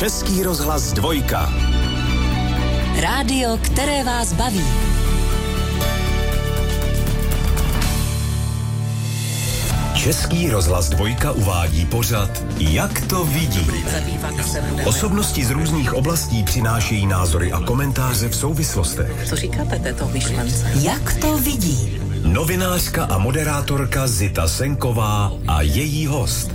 Český rozhlas 2. Rádio, které vás baví. Český rozhlas 2 uvádí pořad Jak to vidí. Osobnosti z různých oblastí přinášejí názory a komentáře v souvislostech. Co říkáte této myšlence? Jak to vidí? Novinářka a moderátorka Zita Senková a její host.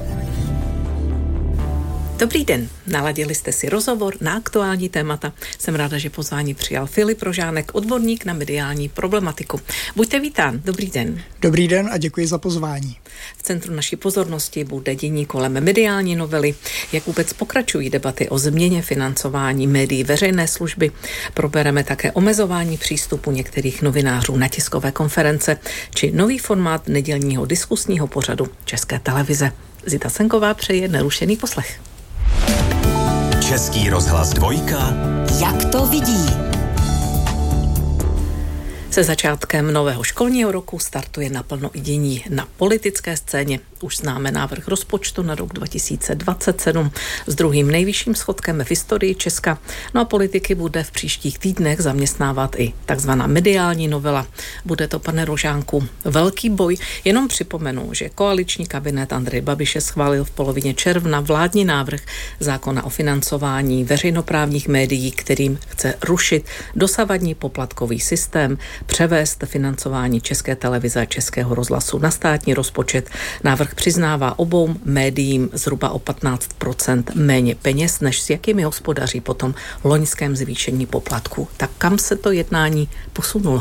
Dobrý den, naladili jste si rozhovor na aktuální témata. Jsem ráda, že pozvání přijal Filip Rožánek, odborník na mediální problematiku. Buďte vítán, dobrý den. Dobrý den a děkuji za pozvání. V centru naší pozornosti bude dění kolem mediální novely, jak vůbec pokračují debaty o změně financování médií veřejné služby. Probereme také omezování přístupu některých novinářů na tiskové konference či nový formát nedělního diskusního pořadu České televize. Zita Senková přeje nerušený poslech. Český rozhlas 2. Jak to vidí? Se začátkem nového školního roku startuje naplno i dění na politické scéně. Už známe návrh rozpočtu na rok 2027 s druhým nejvyšším schodkem v historii Česka. No a politiky bude v příštích týdnech zaměstnávat i takzvaná mediální novela. Bude to, pane Rožánku, velký boj. Jenom připomenu, že koaliční kabinet Andreje Babiše schválil v polovině června vládní návrh zákona o financování veřejnoprávních médií, kterým chce rušit dosavadní poplatkový systém, převést financování České televize a Českého rozhlasu na státní rozpočet. Návrh přiznává obou médiím zhruba o 15% méně peněz, než s jakými hospodaří po tom loňském zvýšení poplatku. Tak kam se to jednání posunulo?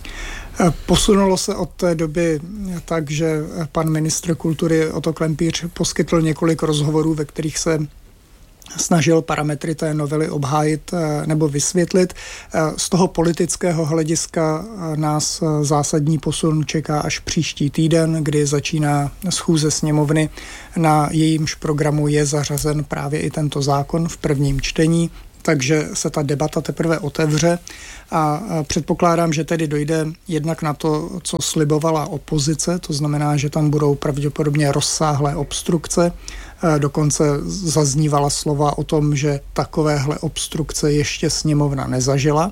Posunulo se od té doby tak, že pan ministr kultury Otto Klempíř poskytl několik rozhovorů, ve kterých se snažil parametry té novely obhájit nebo vysvětlit. Z toho politického hlediska nás zásadní posun čeká až příští týden, kdy začíná schůze sněmovny. Na jejímž programu je zařazen právě i tento zákon v prvním čtení, takže se ta debata teprve otevře a předpokládám, že tedy dojde jednak na to, co slibovala opozice, to znamená, že tam budou pravděpodobně rozsáhlé obstrukce. Dokonce zaznívala slova o tom, že takovéhle obstrukce ještě sněmovna nezažila.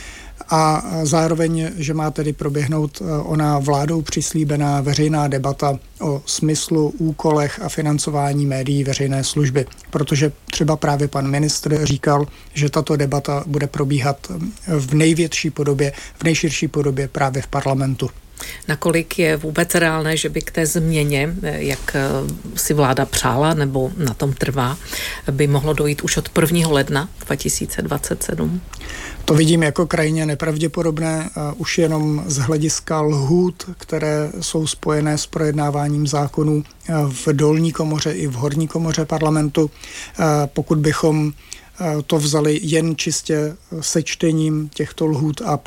A zároveň, že má tedy proběhnout ona vládou přislíbená veřejná debata o smyslu, úkolech a financování médií veřejné služby. Protože třeba právě pan ministr říkal, že tato debata bude probíhat v největší podobě, v nejširší podobě právě v parlamentu. Nakolik je vůbec reálné, že by k té změně, jak si vláda přála nebo na tom trvá, by mohlo dojít už od 1. ledna 2027? To vidím jako krajně nepravděpodobné, už jenom z hlediska lhůt, které jsou spojené s projednáváním zákonů v dolní komoře i v horní komoře parlamentu. Pokud bychom to vzali jen čistě sečtením těchto lhůt a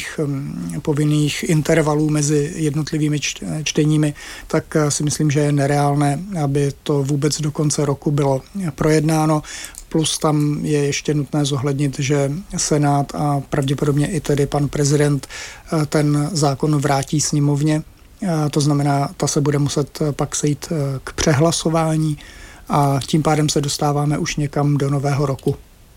povinných intervalů mezi jednotlivými čteními, tak si myslím, že je nereálné, aby to vůbec do konce roku bylo projednáno. Plus tam je ještě nutné zohlednit, že Senát a pravděpodobně i tedy pan prezident ten zákon vrátí sněmovně. To znamená, ta se bude muset pak sejít k přehlasování a tím pádem se dostáváme už někam do nového roku.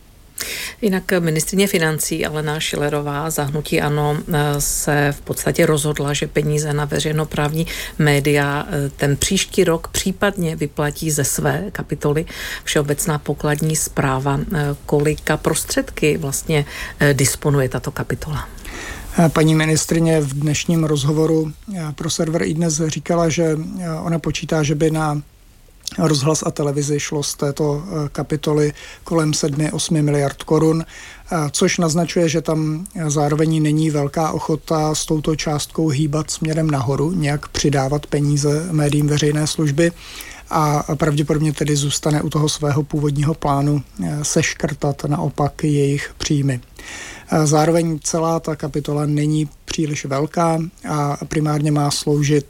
Jinak ministryně financí Alena Schillerová za hnutí ANO se v podstatě rozhodla, že peníze na veřejnoprávní média ten příští rok případně vyplatí ze své kapitoly Všeobecná pokladní správa. Kolika prostředky vlastně disponuje tato kapitola? Paní ministryně v dnešním rozhovoru pro server iDnes říkala, že ona počítá, že by na rozhlas a televizi šlo z této kapitoly kolem 7-8 miliard korun, což naznačuje, že tam zároveň není velká ochota s touto částkou hýbat směrem nahoru, nějak přidávat peníze médiím veřejné služby a pravděpodobně tedy zůstane u toho svého původního plánu seškrtat naopak jejich příjmy. Zároveň celá ta kapitola není příliš velká a primárně má sloužit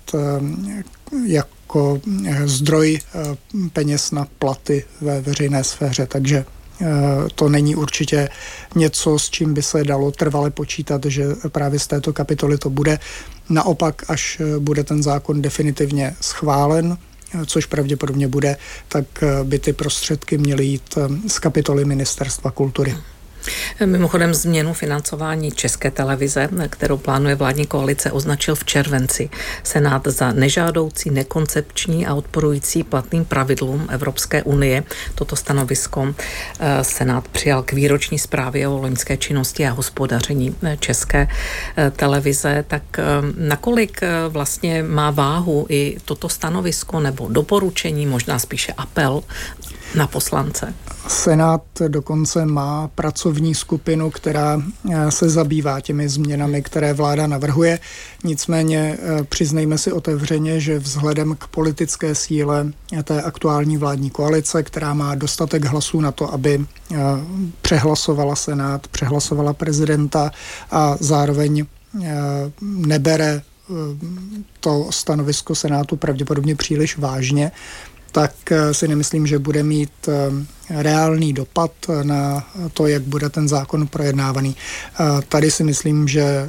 jako zdroj peněz na platy ve veřejné sféře, takže to není určitě něco, s čím by se dalo trvale počítat, že právě z této kapitoly to bude. Naopak, až bude ten zákon definitivně schválen, což pravděpodobně bude, tak by ty prostředky měly jít z kapitoly Ministerstva kultury. Mimochodem změnu financování České televize, kterou plánuje vládní koalice, označil v červenci Senát za nežádoucí, nekoncepční a odporující platným pravidlům Evropské unie. Toto stanovisko Senát přijal k výroční zprávě o loňské činnosti a hospodaření České televize. Tak nakolik vlastně má váhu i toto stanovisko nebo doporučení, možná spíše apel na poslance? Senát dokonce má pracovní skupinu, která se zabývá těmi změnami, které vláda navrhuje. Nicméně přiznejme si otevřeně, že vzhledem k politické síle té aktuální vládní koalice, která má dostatek hlasů na to, aby přehlasovala Senát, přehlasovala prezidenta a zároveň nebere to stanovisko Senátu pravděpodobně příliš vážně, tak si nemyslím, že bude mít reálný dopad na to, jak bude ten zákon projednávaný. Tady si myslím, že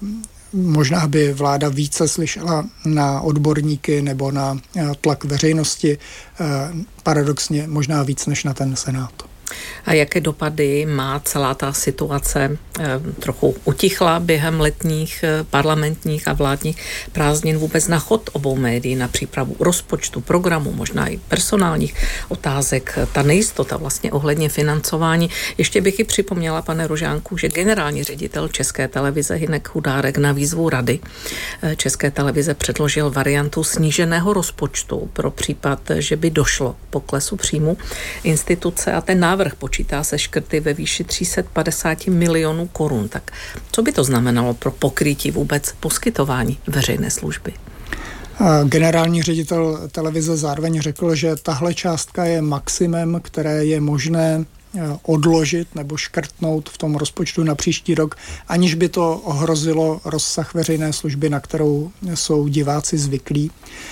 možná by vláda více slyšela na odborníky nebo na tlak veřejnosti, paradoxně možná víc než na ten Senát. A jaké dopady má celá ta situace? Trochu utichla během letních parlamentních a vládních prázdnin vůbec na chod obou médií, na přípravu rozpočtu, programu, možná i personálních otázek, ta nejistota vlastně ohledně financování. Ještě bych i připomněla, pane Rožánku, že generální ředitel České televize Hynek Chudárek na výzvu Rady České televize předložil variantu sníženého rozpočtu pro případ, že by došlo k poklesu příjmu instituce, a ten návrh počítá se škrty ve výši 350 milionů korun. Tak co by to znamenalo pro pokrytí vůbec poskytování veřejné služby? Generální ředitel televize zároveň řekl, že tahle částka je maximum, které je možné odložit nebo škrtnout v tom rozpočtu na příští rok, aniž by to ohrozilo rozsah veřejné služby, na kterou jsou diváci zvyklí.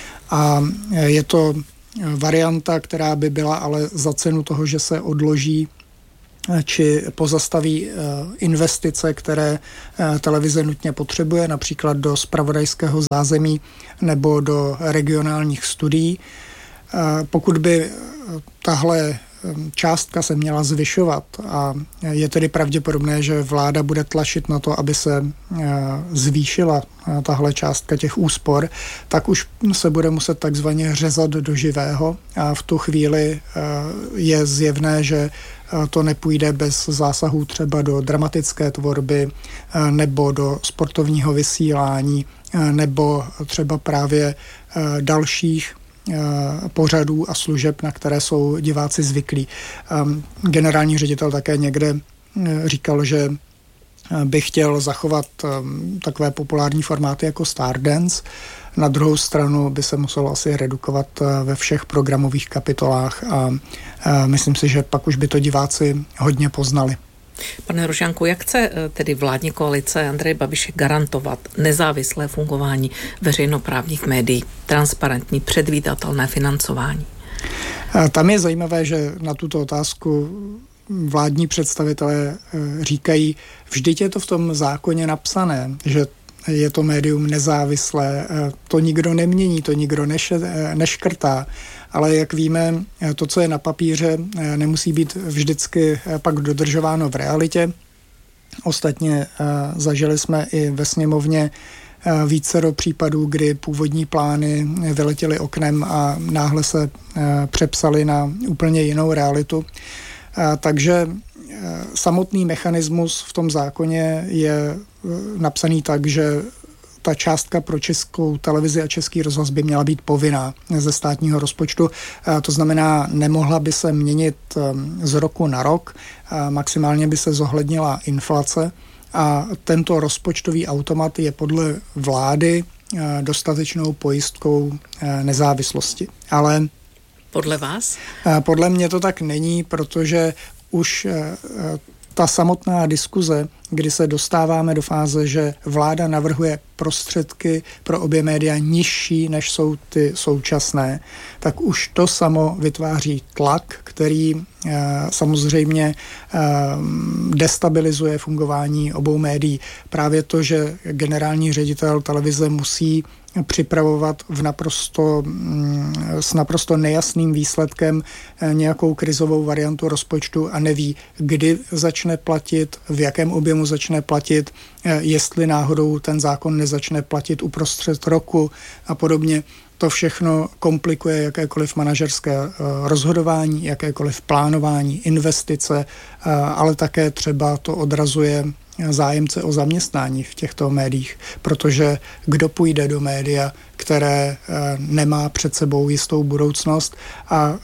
A je to varianta, která by byla ale za cenu toho, že se odloží či pozastaví investice, které televize nutně potřebuje, například do zpravodajského zázemí nebo do regionálních studií. Pokud by tahle částka se měla zvyšovat a je tedy pravděpodobné, že vláda bude tlačit na to, aby se zvýšila tahle částka těch úspor, tak už se bude muset takzvaně řezat do živého a v tu chvíli je zjevné, že to nepůjde bez zásahů třeba do dramatické tvorby nebo do sportovního vysílání nebo třeba právě dalších pořadů a služeb, na které jsou diváci zvyklí. Generální ředitel také někde říkal, že by chtěl zachovat takové populární formáty jako Stardance. Na druhou stranu by se muselo asi redukovat ve všech programových kapitolách a myslím si, že pak už by to diváci hodně poznali. Pane Rožánku, jak chce tedy vládní koalice Andreje Babiše garantovat nezávislé fungování veřejnoprávních médií, transparentní, předvídatelné financování? Tam je zajímavé, že na tuto otázku vládní představitelé říkají, vždyť je to v tom zákoně napsané, že je to médium nezávislé, to nikdo nemění, to nikdo neškrtá. Ale jak víme, to, co je na papíře, nemusí být vždycky pak dodržováno v realitě. Ostatně zažili jsme i ve sněmovně vícero případů, kdy původní plány vyletěly oknem a náhle se přepsaly na úplně jinou realitu. Takže samotný mechanismus v tom zákoně je napsaný tak, že ta částka pro Českou televizi a Český rozhlas by měla být povinná ze státního rozpočtu. To znamená, nemohla by se měnit z roku na rok, maximálně by se zohlednila inflace a tento rozpočtový automat je podle vlády dostatečnou pojistkou nezávislosti. Ale podle vás? Podle mě to tak není, protože už ta samotná diskuze kdy se dostáváme do fáze, že vláda navrhuje prostředky pro obě média nižší, než jsou ty současné, tak už to samo vytváří tlak, který samozřejmě destabilizuje fungování obou médií. Právě to, že generální ředitel televize musí připravovat s naprosto nejasným výsledkem nějakou krizovou variantu rozpočtu a neví, kdy začne platit, v jakém objemu začne platit, jestli náhodou ten zákon nezačne platit uprostřed roku a podobně. To všechno komplikuje jakékoliv manažerské rozhodování, jakékoliv plánování, investice, ale také třeba to odrazuje zájemce o zaměstnání v těchto médiích, protože kdo půjde do média, které nemá před sebou jistou budoucnost a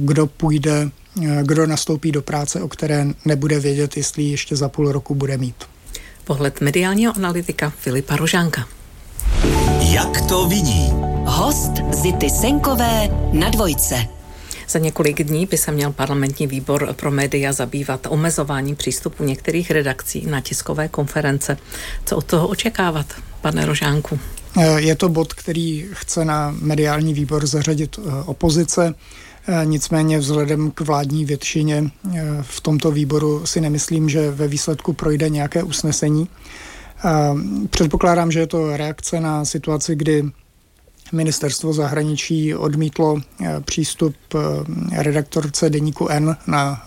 kdo nastoupí do práce, o které nebude vědět, jestli ještě za půl roku bude mít. Pohled mediálního analytika Filipa Rožánka. Jak to vidí? Host Zity Senkové na Dvojce. Za několik dní by se měl parlamentní výbor pro média zabývat omezováním přístupu některých redakcí na tiskové konference. Co od toho očekávat, pane Rožánku? Je to bod, který chce na mediální výbor zařadit opozice. Nicméně vzhledem k vládní většině v tomto výboru si nemyslím, že ve výsledku projde nějaké usnesení. Předpokládám, že je to reakce na situaci, kdy Ministerstvo zahraničí odmítlo přístup redaktorce deníku N na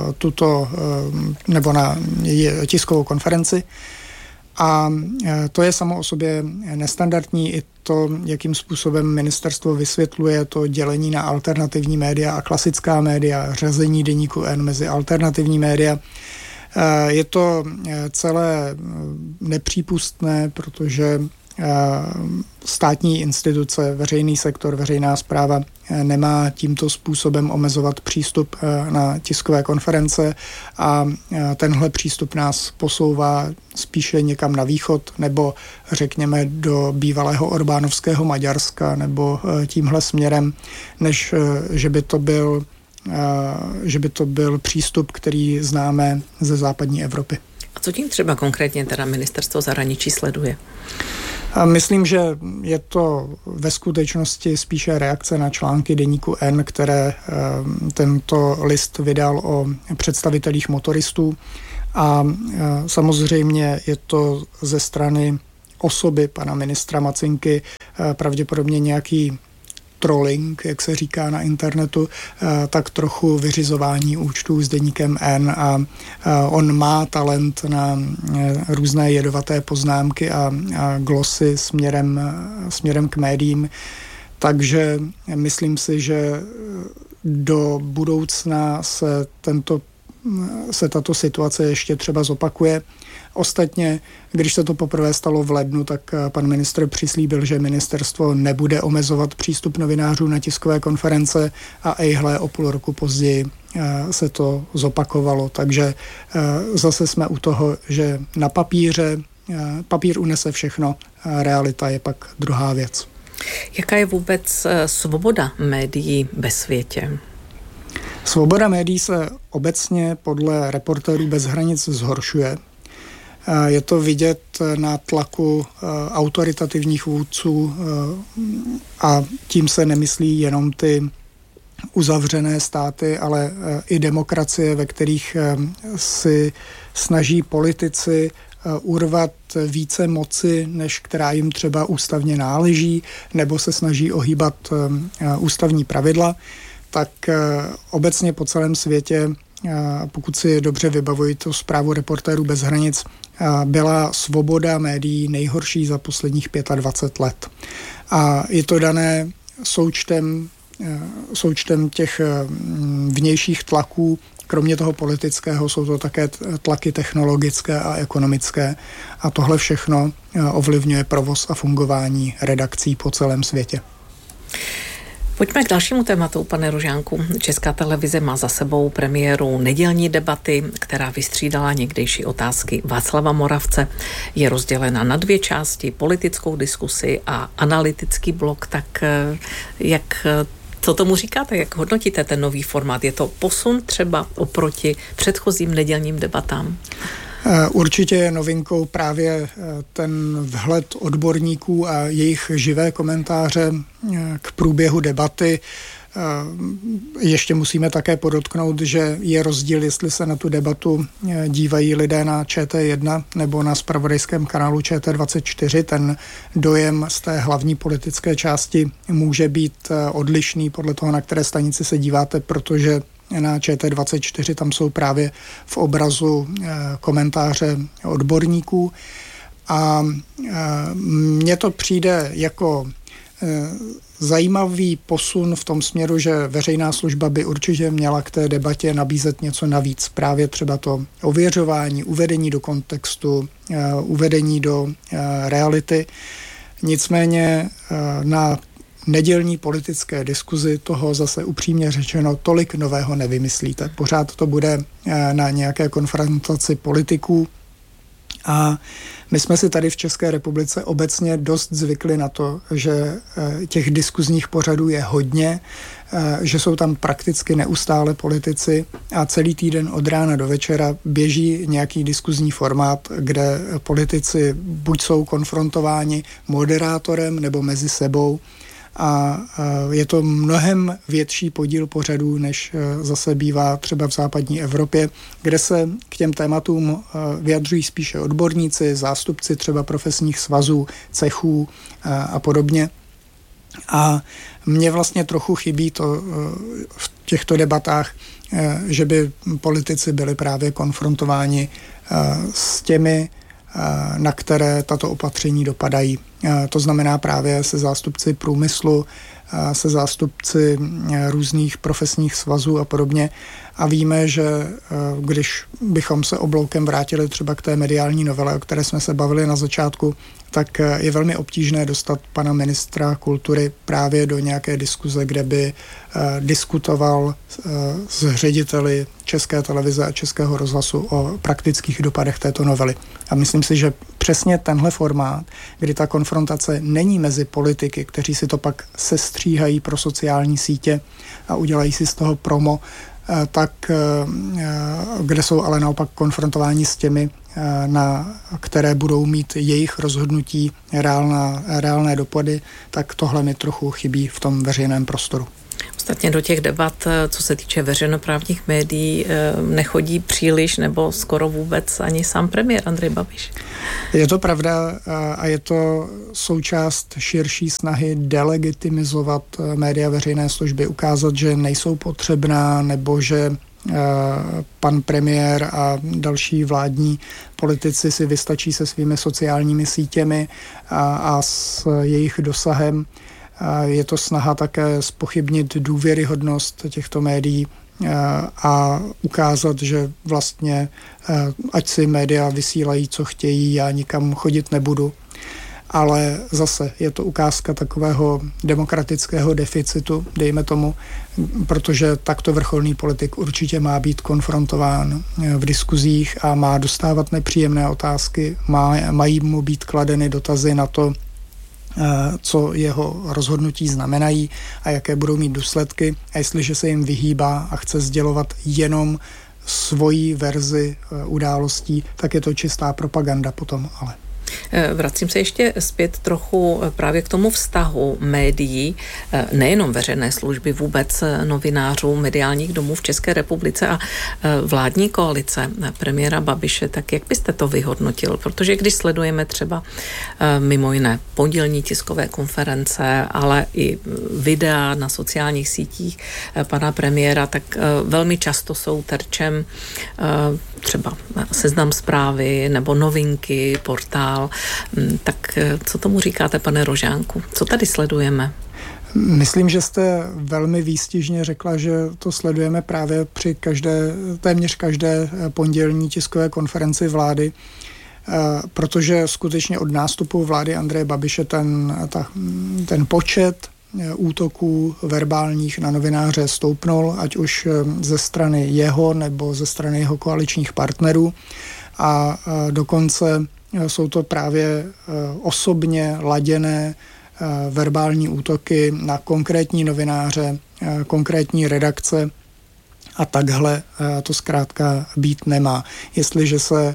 na tiskovou konferenci. A to je samo o sobě nestandardní, i to, jakým způsobem ministerstvo vysvětluje to dělení na alternativní média a klasická média, řazení deníku N mezi alternativní média. Je to celé nepřípustné, protože státní instituce, veřejný sektor, veřejná správa nemá tímto způsobem omezovat přístup na tiskové konference a tenhle přístup nás posouvá spíše někam na východ nebo řekněme do bývalého orbánovského Maďarska nebo tímhle směrem, než že by to byl přístup, který známe ze západní Evropy. A co tím třeba konkrétně teda ministerstvo zahraničí sleduje? Myslím, že je to ve skutečnosti spíše reakce na články deníku N, které tento list vydal o představitelích motoristů a samozřejmě je to ze strany osoby pana ministra Macinky pravděpodobně nějaký trolling, jak se říká na internetu, tak trochu vyřizování účtů s deníkem N a on má talent na různé jedovaté poznámky a glosy směrem k médiím, takže myslím si, že do budoucna se tato situace ještě třeba zopakuje. Ostatně, když se to poprvé stalo v lednu, tak pan ministr přislíbil, že ministerstvo nebude omezovat přístup novinářů na tiskové konference a ejhle o půl roku později se to zopakovalo. Takže zase jsme u toho, že na papír unese všechno, realita je pak druhá věc. Jaká je vůbec svoboda médií ve světě? Svoboda médií se obecně podle Reportérů bez hranic zhoršuje. Je to vidět na tlaku autoritativních vůdců a tím se nemyslí jenom ty uzavřené státy, ale i demokracie, ve kterých si snaží politici urvat více moci, než která jim třeba ústavně náleží, nebo se snaží ohýbat ústavní pravidla, tak obecně po celém světě, pokud si dobře vybavuji tu zprávu Reportérů bez hranic, byla svoboda médií nejhorší za posledních 25 let. A je to dané součtem těch vnějších tlaků, kromě toho politického jsou to také tlaky technologické a ekonomické a tohle všechno ovlivňuje provoz a fungování redakcí po celém světě. Pojďme k dalšímu tématu, pane Rožánku. Česká televize má za sebou premiéru nedělní debaty, která vystřídala někdejší otázky Václava Moravce. Je rozdělena na dvě části, politickou diskusi a analytický blok. Tak co tomu říkáte? Jak hodnotíte ten nový formát? Je to posun třeba oproti předchozím nedělním debatám? Určitě je novinkou právě ten vhled odborníků a jejich živé komentáře k průběhu debaty. Ještě musíme také podotknout, že je rozdíl, jestli se na tu debatu dívají lidé na ČT1 nebo na zpravodajském kanálu ČT24. Ten dojem z té hlavní politické části může být odlišný podle toho, na které stanici se díváte, protože na ČT24 tam jsou právě v obrazu komentáře odborníků. A mně to přijde jako zajímavý posun v tom směru, že veřejná služba by určitě měla k té debatě nabízet něco navíc. Právě třeba to ověřování, uvedení do kontextu, uvedení do reality. Nicméně na nedělní politické diskuzi toho zase upřímně řečeno tolik nového nevymyslíte. Pořád to bude na nějaké konfrontaci politiků a my jsme si tady v České republice obecně dost zvykli na to, že těch diskuzních pořadů je hodně, že jsou tam prakticky neustále politici a celý týden od rána do večera běží nějaký diskuzní formát, kde politici buď jsou konfrontováni moderátorem nebo mezi sebou, a je to mnohem větší podíl pořadů, než zase bývá třeba v západní Evropě, kde se k těm tématům vyjadřují spíše odborníci, zástupci třeba profesních svazů, cechů a podobně. A mně vlastně trochu chybí to v těchto debatách, že by politici byli právě konfrontováni s těmi, na které tato opatření dopadají. To znamená právě se zástupci průmyslu, se zástupci různých profesních svazů a podobně. A víme, že když bychom se obloukem vrátili třeba k té mediální novele, o které jsme se bavili na začátku, tak je velmi obtížné dostat pana ministra kultury právě do nějaké diskuze, kde by diskutoval s řediteli České televize a Českého rozhlasu o praktických dopadech této novely. A myslím si, že přesně tenhle formát, kdy ta konfrontace není mezi politiky, kteří si to pak sestříhají pro sociální sítě a udělají si z toho promo, tak kde jsou ale naopak konfrontováni s těmi, na které budou mít jejich rozhodnutí reálné dopady, tak tohle mi trochu chybí v tom veřejném prostoru. Ostatně do těch debat, co se týče veřejnoprávních médií, nechodí příliš nebo skoro vůbec ani sám premiér Andrej Babiš. Je to pravda a je to součást širší snahy delegitimizovat média veřejné služby, ukázat, že nejsou potřebná nebo že pan premiér a další vládní politici si vystačí se svými sociálními sítěmi a s jejich dosahem. Je to snaha také zpochybnit důvěryhodnost těchto médií a ukázat, že vlastně ať si média vysílají, co chtějí, já nikam chodit nebudu. Ale zase je to ukázka takového demokratického deficitu, dejme tomu, protože takto vrcholný politik určitě má být konfrontován v diskuzích a má dostávat nepříjemné otázky, mají mu být kladeny dotazy na to, co jeho rozhodnutí znamenají a jaké budou mít důsledky. A jestliže se jim vyhýbá a chce sdělovat jenom svoji verzi událostí, tak je to čistá propaganda potom ale. Vracím se ještě zpět trochu právě k tomu vztahu médií, nejenom veřejné služby, vůbec novinářů, mediálních domů v České republice a vládní koalice premiéra Babiše, tak jak byste to vyhodnotil? Protože když sledujeme třeba mimo jiné pondělní tiskové konference, ale i videa na sociálních sítích pana premiéra, tak velmi často jsou terčem třeba Seznam Zprávy nebo Novinky, Portál. Tak co tomu říkáte, pane Rožánku? Co tady sledujeme? Myslím, že jste velmi výstižně řekla, že to sledujeme právě při téměř každé pondělní tiskové konferenci vlády, protože skutečně od nástupu vlády Andreje Babiše ten počet útoků verbálních na novináře stoupnul, ať už ze strany jeho nebo ze strany jeho koaličních partnerů a dokonce jsou to právě osobně laděné verbální útoky na konkrétní novináře, konkrétní redakce a takhle to zkrátka být nemá. Jestliže se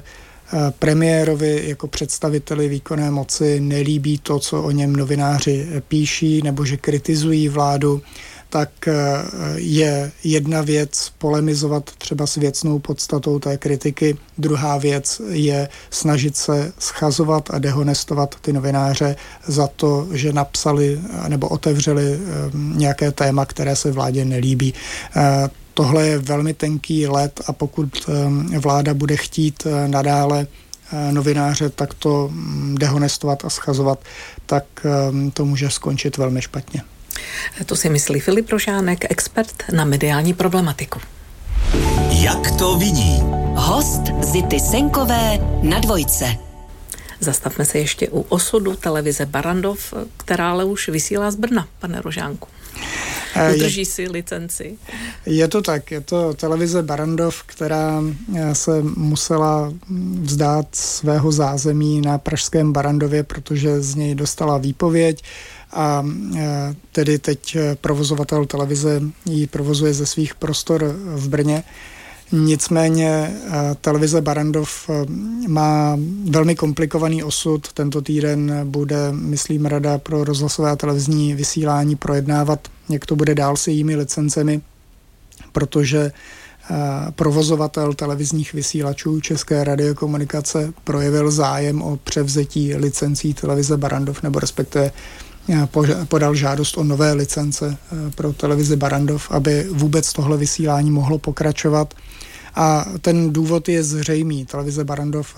premiérovi jako představiteli výkonné moci nelíbí to, co o něm novináři píší, nebo že kritizují vládu, tak je jedna věc polemizovat třeba s věcnou podstatou té kritiky. Druhá věc je snažit se schazovat a dehonestovat ty novináře za to, že napsali nebo otevřeli nějaké téma, které se vládě nelíbí. Tohle je velmi tenký led a pokud vláda bude chtít nadále novináře takto dehonestovat a schazovat, tak to může skončit velmi špatně. To si myslí Filip Rožánek, expert na mediální problematiku. Jak to vidí? Host Zity Senkové na Dvojce. Zastavme se ještě u osudu televize Barrandov, která ale už vysílá z Brna, pane Rožánku. Udrží si licenci. Je to tak, je to televize Barrandov, která se musela vzdát svého zázemí na pražském Barrandově, protože z něj dostala výpověď a tedy teď provozovatel televize ji provozuje ze svých prostor v Brně. Nicméně televize Barrandov má velmi komplikovaný osud. Tento týden bude, myslím, Rada pro rozhlasové a televizní vysílání projednávat, jak to bude dál s jejími licencemi, protože provozovatel televizních vysílačů České radiokomunikace projevil zájem o převzetí licencí televize Barrandov, nebo respektive podal žádost o nové licence pro televizi Barrandov, aby vůbec tohle vysílání mohlo pokračovat. A ten důvod je zřejmý. Televize Barrandov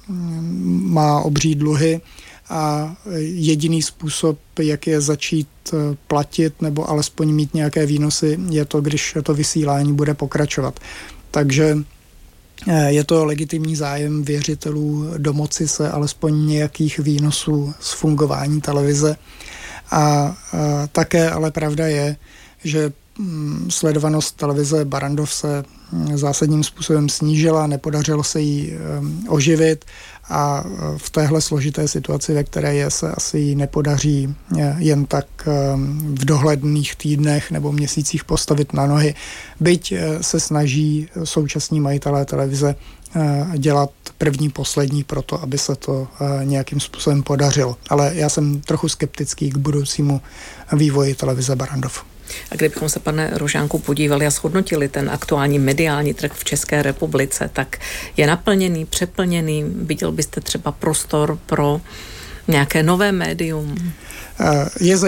má obří dluhy a jediný způsob, jak je začít platit nebo alespoň mít nějaké výnosy, je to, když to vysílání bude pokračovat. Takže je to legitimní zájem věřitelů domoci se alespoň nějakých výnosů z fungování televize. A také ale pravda je, že sledovanost televize Barrandov se zásadním způsobem snížila, nepodařilo se jí oživit a v téhle složité situaci, ve které je, se asi jí nepodaří jen tak v dohledných týdnech nebo měsících postavit na nohy. Byť se snaží současní majitelé televize dělat první, poslední pro to, aby se to nějakým způsobem podařilo. Ale já jsem trochu skeptický k budoucímu vývoji televize Barrandov. A kdybychom se, pane Rožánku, podívali a shodnotili ten aktuální mediální trh v České republice, tak je naplněný, přeplněný? Viděl byste třeba prostor pro nějaké nové médium? Je